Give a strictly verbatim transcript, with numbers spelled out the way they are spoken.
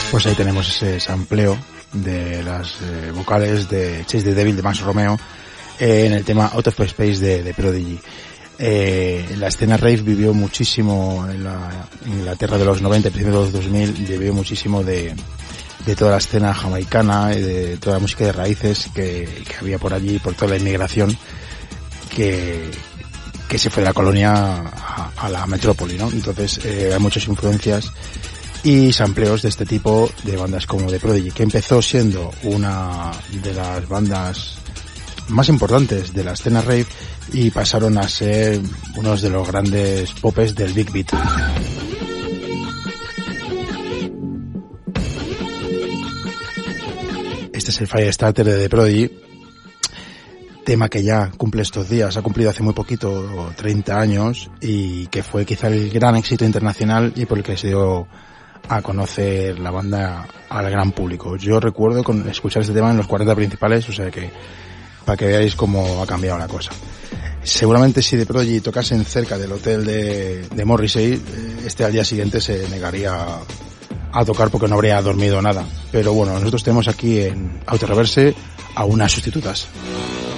Pues ahí tenemos ese sampleo de las eh, vocales de Chase the Devil de Max Romeo eh, en el tema Out of Space de, de Prodigy. Eh, la escena rave vivió muchísimo en la en Inglaterra de los noventa, principios de los dos mil, vivió muchísimo de, de toda la escena jamaicana y de toda la música de raíces que, que había por allí, por toda la inmigración que, que se fue de la colonia a, a la metrópoli, ¿no? Entonces eh, hay muchas influencias y sampleos de este tipo de bandas como The Prodigy, que empezó siendo una de las bandas más importantes de la escena rave y pasaron a ser unos de los grandes popes del Big Beat. Este es el Firestarter de The Prodigy, tema que ya cumple estos días, ha cumplido hace muy poquito, treinta años, y que fue quizá el gran éxito internacional y por el que se dio a conocer la banda al gran público. Yo recuerdo con escuchar este tema en los cuarenta principales, o sea que para que veáis cómo ha cambiado la cosa. Seguramente si The Prodigy tocasen cerca del hotel de, de Morrissey, este al día siguiente se negaría a, a tocar porque no habría dormido nada. Pero bueno, nosotros tenemos aquí en Auto Reverse a unas sustitutas.